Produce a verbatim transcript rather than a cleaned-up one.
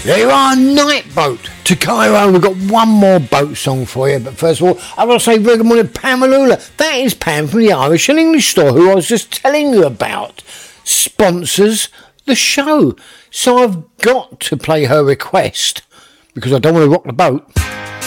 There you are, Night Boat to Cairo. We've got one more boat song for you, but first of all, I've got to say very good morning, Pamalula. That is Pam from the Irish and English store, who I was just telling you about, sponsors the show. So I've got to play her request, because I don't want to rock the boat.